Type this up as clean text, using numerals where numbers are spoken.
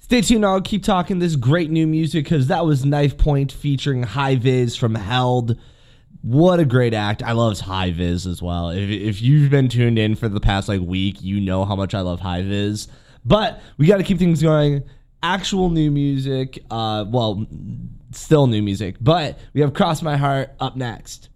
Stay tuned. I'll keep talking this great new music because that was Knife Point featuring High Viz from Held. What a great act. I love High Viz as well. If you've been tuned in for the past week, you know how much I love High Viz. But we got to keep things going. Actual new music. Still new music. But we have Cross My Heart up next.